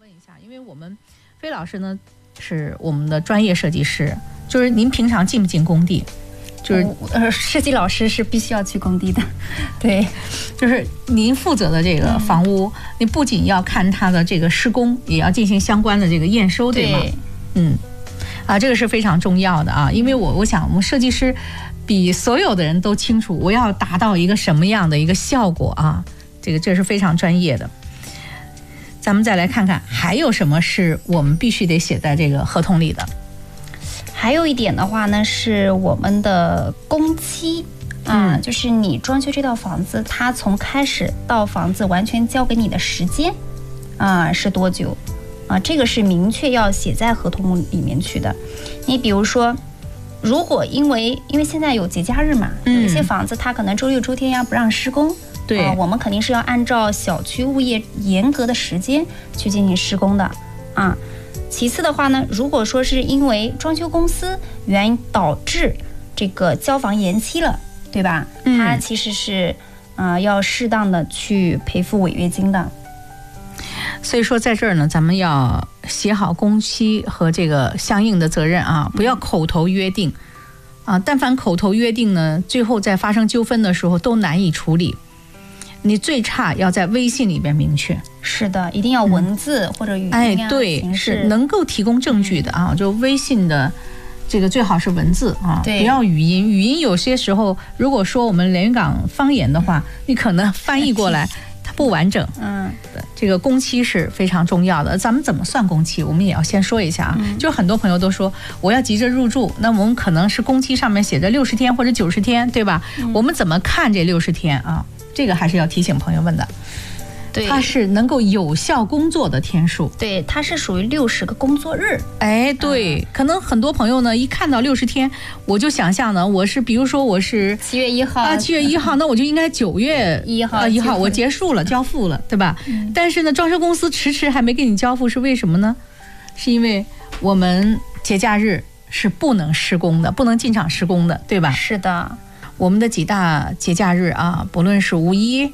问一下，因为我们飞老师呢是我们的专业设计师，就是您平常进不进工地？就是设计老师是必须要去工地的，对， 就是您负责的这个房屋，你不仅要看它的这个施工，也要进行相关的这个验收，对吗？这个是非常重要的啊，因为我想我们设计师比所有的人都清楚，我要达到一个什么样的一个效果啊，这是非常专业的。咱们再来看看还有什么是我们必须得写在这个合同里的。 还有一点的话呢，是我们的工期就是你装修这套房子，它从开始到房子完全交给你的时间是多久这个是明确要写在合同里面去的。你比如说，如果因为现在有节假日嘛，有一些房子它可能周六周天呀不让施工， 对我们肯定是要按照小区物业严格的时间去进行施工的其次的话呢，如果说是因为装修公司原因导致这个交房延期了，对吧？它其实是要适当的去赔付违约金的。 所以说在这儿呢，咱们要写好工期和这个相应的责任不要口头约定但凡口头约定呢，最后在发生纠纷的时候都难以处理。你最差要在微信里边明确， 是的，一定要文字或者语音对，是能够提供证据的就微信的这个最好是文字不要语音。语音有些时候，如果说我们连云港方言的话，你可能翻译过来它不完整。这个工期是非常重要的。咱们怎么算工期？我们也要先说一下就很多朋友都说我要急着入住，那我们可能是工期上面写着60天或者90天，对吧？我们怎么看这60天这个还是要提醒朋友们的。 对， 它是能够有效工作的天数。 对，它是属于60个工作日。 对，可能很多朋友呢一看到60天，我就想象呢，比如说我是 7月1号 7月1号，那我就应该9月1号我结束了，交付了，对吧？但是呢，装修公司迟还没给你交付，是为什么呢？是因为我们节假日是不能施工的，不能进场施工的，对吧？ 是的。 我们的几大节假日不论是五一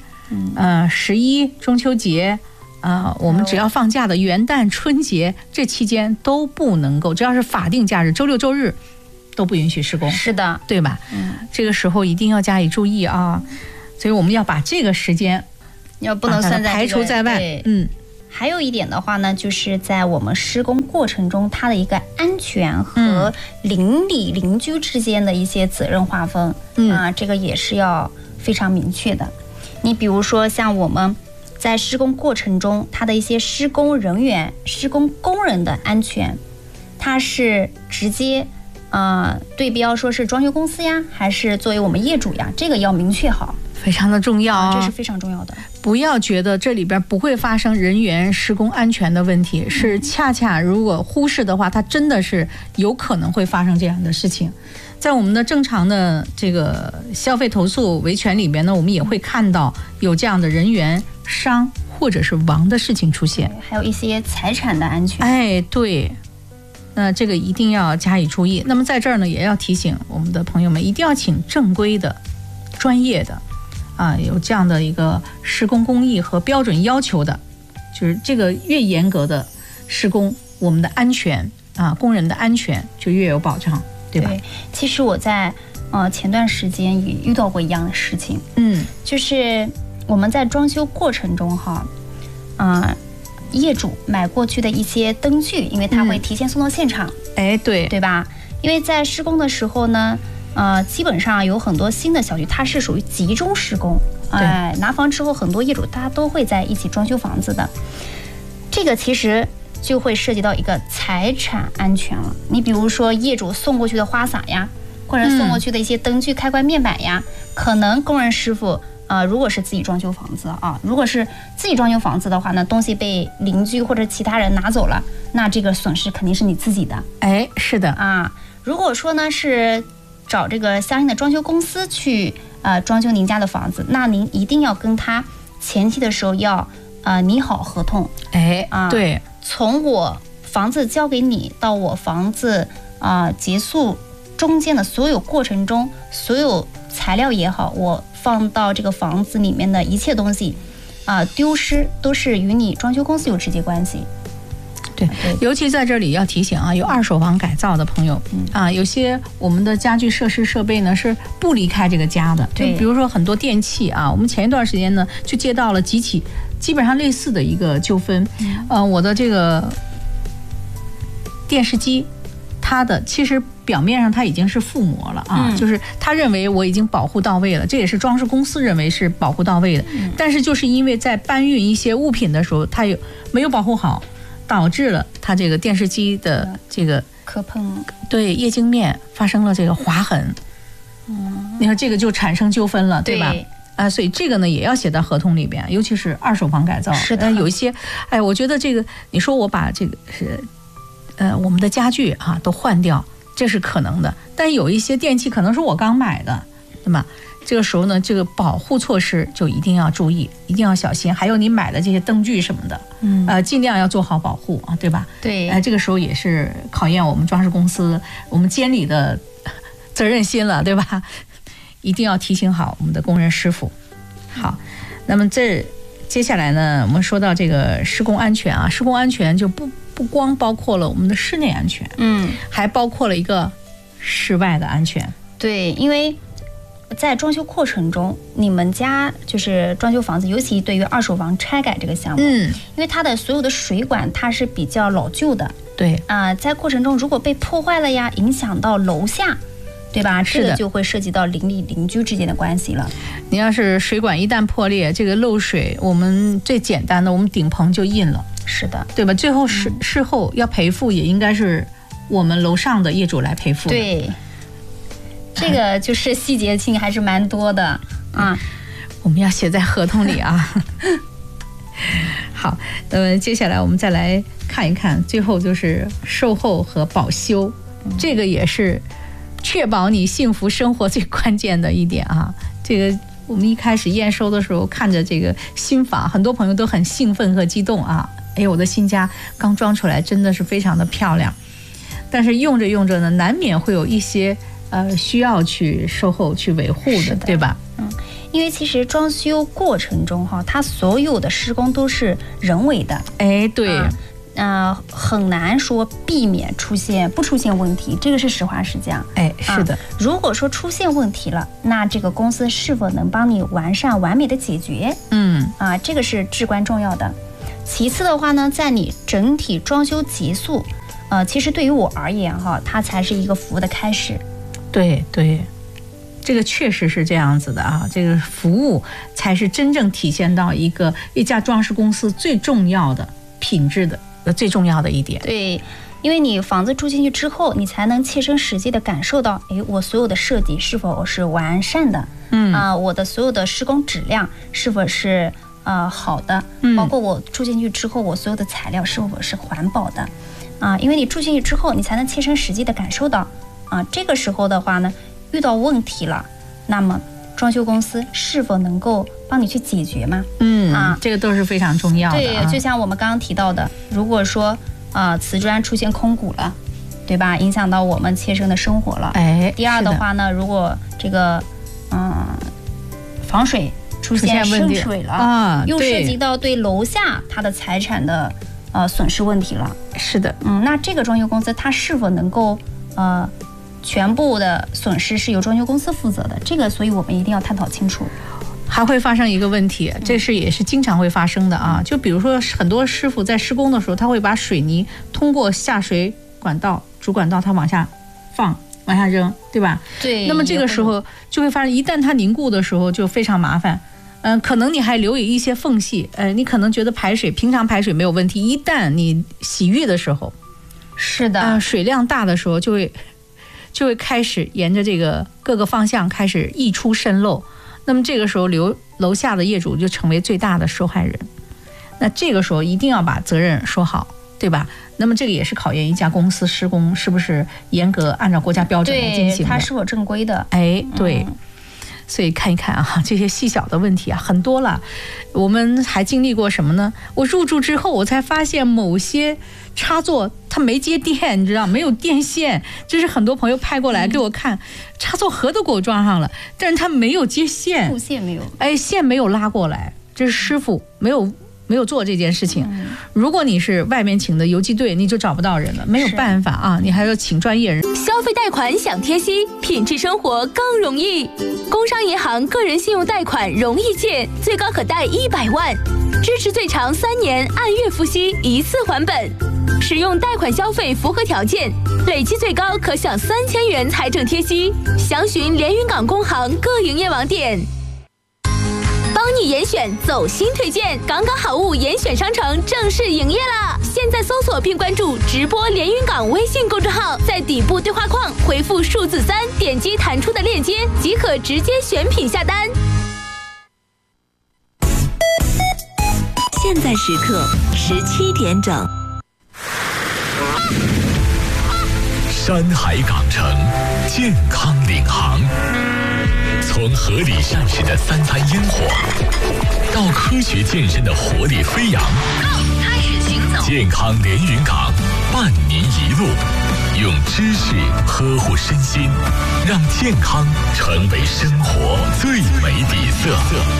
11中秋节我们只要放假的元旦春节这期间都不能够，只要是法定假日周六周日都不允许施工。 是的， 对吧？这个时候一定要加以注意所以我们要把这个时间不能算在排除在外。 还有一点的话呢，就是在我们施工过程中，它的一个安全和邻居之间的一些责任划分这个也是要非常明确的。你比如说像我们在施工过程中，它的一些施工人员、施工工人的安全，它是直接对标说是装修公司呀，还是作为我们业主呀，这个要明确好， 非常的重要这是非常重要的。 不要觉得这里边不会发生人员施工安全的问题，是恰恰如果忽视的话，它真的是有可能会发生这样的事情。在我们的正常的这个消费投诉维权里边呢，我们也会看到有这样的人员伤或者是亡的事情出现， 还有一些财产的安全。 对，那这个一定要加以注意。那么在这儿呢，也要提醒我们的朋友们，一定要请正规的、专业的有这样的一个施工工艺和标准要求的，就是这个越严格的施工，我们的安全工人的安全就越有保障，对吧？ 对，其实我在前段时间也遇到过一样的事情，就是我们在装修过程中业主买过去的一些灯具，因为他会提前送到现场，对吧？因为在施工的时候呢，基本上有很多新的小区，它是属于集中施工，拿房之后很多业主大家都会在一起装修房子的，这个其实就会涉及到一个财产安全了。你比如说业主送过去的花洒呀，或者送过去的一些灯具、开关面板呀，可能工人师傅如果是自己装修房子如果是自己装修房子的话呢，东西被邻居或者其他人拿走了，那这个损失肯定是你自己的。 是的如果说呢是找这个相应的装修公司去装修您家的房子，那您一定要跟他前期的时候要拟好合同。 对， 从我房子交给你到我房子结束中间的所有过程中，所有材料也好，我放到这个房子里面的一切东西丢失都是与你装修公司有直接关系。 对，尤其在这里要提醒啊，有二手房改造的朋友啊，有些我们的家具设施设备呢是不离开这个家的，就比如说很多电器啊，我们前一段时间呢就接到了几起基本上类似的一个纠纷，我的这个电视机，它的其实表面上它已经是覆膜了啊，就是他认为我已经保护到位了，这也是装饰公司认为是保护到位的，但是就是因为在搬运一些物品的时候，它没有保护好，导致了它这个电视机的这个磕碰，对， 液晶面发生了这个划痕，你看这个就产生纠纷了，对吧？所以这个呢也要写到合同里边，尤其是二手房改造， 是的， 有一些，我觉得这个你说我把这个是，我们的家具啊都换掉，这是可能的，但有一些电器可能是我刚买的，对吧？这个时候呢，这个保护措施就一定要注意，一定要小心。还有你买的这些灯具什么的，尽量要做好保护啊，对吧？ 对， 这个时候也是考验我们装饰公司、我们监理的责任心了，对吧？一定要提醒好我们的工人师傅。好，那么接下来呢，我们说到这个施工安全啊，施工安全就不光包括了我们的室内安全，还包括了一个室外的安全。 对，因为在装修过程中，你们家就是装修房子，尤其对于二手房拆改这个项目，因为它的所有的水管它是比较老旧的， 对在过程中如果被破坏了呀，影响到楼下，对吧？这个就会涉及到邻居之间的关系了。 你要是水管一旦破裂，这个漏水，我们最简单的，我们顶棚就印了， 是的， 对吧？最后事后要赔付，也应该是我们楼上的业主来赔付。 对，这个就是细节性还是蛮多的啊， 我们要写在合同里啊。好，那么接下来我们再来看一看，最后就是售后和保修，这个也是确保你幸福生活最关键的一点啊。这个我们一开始验收的时候，看着这个新房，很多朋友都很兴奋和激动啊。我的新家刚装出来，真的是非常的漂亮。但是用着用着呢，难免会有一些需要去售后去维护的，对吧？ 因为其实装修过程中它所有的施工都是人为的， 对。 很难说避免不出现问题，这个是实话实讲。 是的。 如果说出现问题了，那这个公司是否能帮你完美的解决？这个是至关重要的。其次的话呢，在你整体装修结束，其实对于我而言它才是一个服务的开始。 对对，这个确实是这样子的啊，这个服务才是真正体现到一家装饰公司最重要的品质的最重要的一点。 对，因为你房子住进去之后，你才能切身实际的感受到，我所有的设计是否是完善的，我的所有的施工质量是否是好的，包括我住进去之后，我所有的材料是否是环保的，因为你住进去之后，你才能切身实际的感受到，这个时候的话呢，遇到问题了，那么装修公司是否能够帮你去解决吗？ 这个都是非常重要的。 对，就像我们刚刚提到的，如果说瓷砖出现空鼓了，对吧？影响到我们切身的生活了。第二的话呢，如果这个防水出现渗水了，又涉及到对楼下它的财产的损失问题了。 是的， 那这个装修公司它是否能够全部的损失是由装修公司负责的？这个，所以我们一定要探讨清楚。 还会发生一个问题，这也是经常会发生的啊。就比如说，很多师傅在施工的时候，他会把水泥通过下水管道、主管道，它往下放、往下扔，对吧？ 对。 那么这个时候就会发生，一旦它凝固的时候就非常麻烦。可能你还留有一些缝隙，你可能觉得平常排水没有问题，一旦你洗浴的时候， 是的， 水量大的时候就会开始沿着这个各个方向开始溢出渗漏。那么这个时候楼下的业主就成为最大的受害人，那这个时候一定要把责任说好，对吧？那么这个也是考验一家公司施工是不是严格按照国家标准来进行的， 它是否正规的。 对，所以看一看啊，这些细小的问题啊很多了。我们还经历过什么呢？我入住之后，我才发现某些插座它没接电，你知道没有电线，这是很多朋友拍过来给我看，插座盒都给我装上了，但是它没有接线， 线没有， 线没有拉过来，这是师傅没没有做这件事情。如果你是外面请的游击队，你就找不到人了，没有办法啊，你还要请专业人。 消费贷款享贴息，品质生活更容易。工商银行个人信用贷款容易借，最高可贷100万，支持最长3年，按月付息，一次还本。使用贷款消费符合条件，累计最高可享3000元财政贴息。详询连云港工行各营业网点。帮你严选走心推荐，港港好物严选商城正式营业啦！现在搜索并关注直播连云港微信公众号，在底部对话框回复数字3，点击弹出的链接即可直接选品下单。 现在时刻17点整。 山海港城，健康领航。从合理膳食的3餐烟火，到科学健身的活力飞扬， 开始行走。 健康连云港，伴您一路，用知识呵护身心，让健康成为生活最美底色。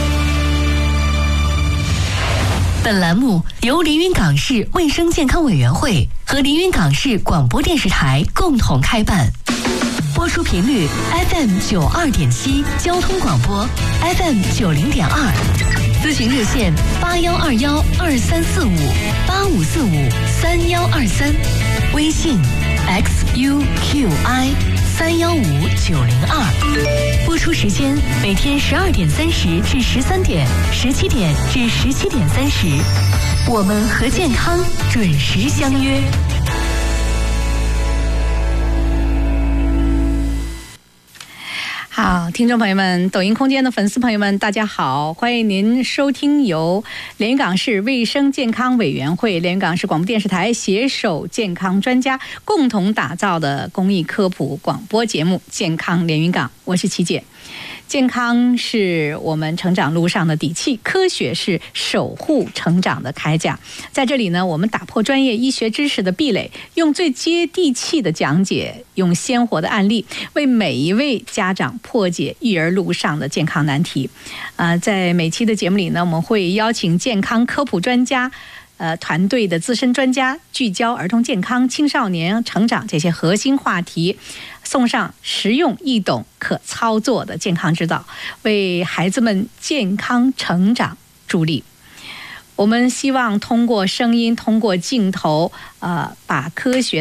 本栏目由连云港市卫生健康委员会和连云港市广播电视台共同开办。播出频率 FM92.7 交通广播 FM90.2，咨询热线8121234585453123，微信 XUQI315902。播出时间每天12点30至13点，17点至17点30，我们和健康准时相约。 好，听众朋友们，抖音空间的粉丝朋友们，大家好，欢迎您收听由连云港市卫生健康委员会、连云港市广播电视台携手健康专家共同打造的公益科普广播节目《健康连云港》，我是琪姐。健康是我们成长路上的底气，科学是守护成长的铠甲。在这里呢，我们打破专业医学知识的壁垒，用最接地气的讲解，用鲜活的案例，为每一位家长破解育儿路上的健康难题。在每期的节目里呢，我们会邀请健康科普专家团队的资深专家，聚焦儿童健康、青少年成长这些核心话题，送上实用易懂可操作的健康指导，为孩子们健康成长助力。我们希望通过声音，通过镜头，把科学